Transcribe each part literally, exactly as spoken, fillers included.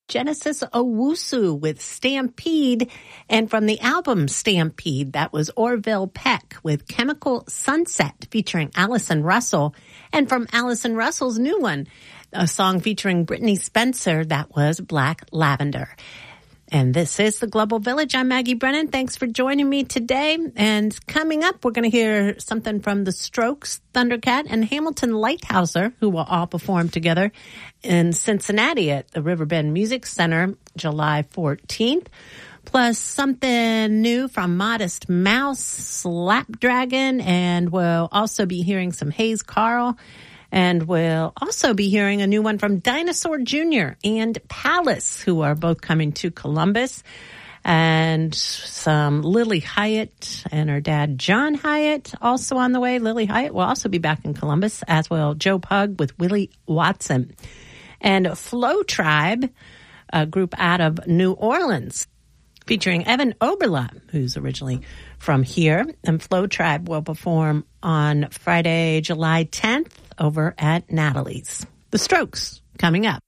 Genesis Owusu with Stampede. And from the album Stampede, that was Orville Peck with Chemical Sunset featuring Allison Russell. And from Allison Russell's new one, a song featuring Brittany Spencer, that was Black Lavender. And this is the Global Village. I'm Maggie Brennan. Thanks for joining me today. And coming up, we're going to hear something from The Strokes, Thundercat, and Hamilton Lighthouser, who will all perform together in Cincinnati at the Riverbend Music Center, July fourteenth. Plus something new from Modest Mouse, Slapdragon, and we'll also be hearing some Hayes Carll. And we'll also be hearing a new one from Dinosaur Junior and Palace, who are both coming to Columbus. And some Lily Hyatt and her dad, John Hyatt, also on the way. Lily Hyatt will also be back in Columbus, as will Joe Pug with Willie Watson. And Flow Tribe, a group out of New Orleans, featuring Evan Oberla, who's originally from here. And Flow Tribe will perform on Friday, July tenth. Over at Natalie's. The Strokes, coming up.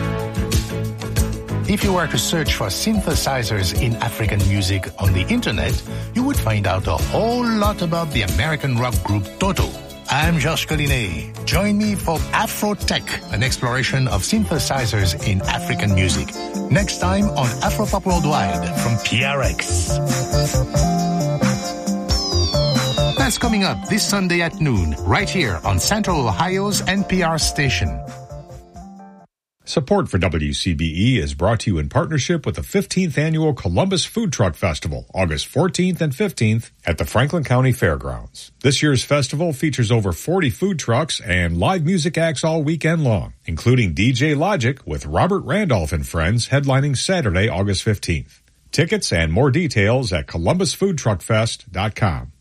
If you were to search for synthesizers in African music on the internet, you would find out a whole lot about the American rock group Toto. I'm Georges Collinet. Join me for Afro-Tech, an exploration of synthesizers in African music. Next time on Afropop Worldwide from P R X. That's coming up this Sunday at noon, right here on Central Ohio's N P R station. Support for W C B E is brought to you in partnership with the fifteenth Annual Columbus Food Truck Festival, August fourteenth and fifteenth at the Franklin County Fairgrounds. This year's festival features over forty food trucks and live music acts all weekend long, including D J Logic with Robert Randolph and Friends headlining Saturday, August fifteenth. Tickets and more details at columbus food truck fest dot com.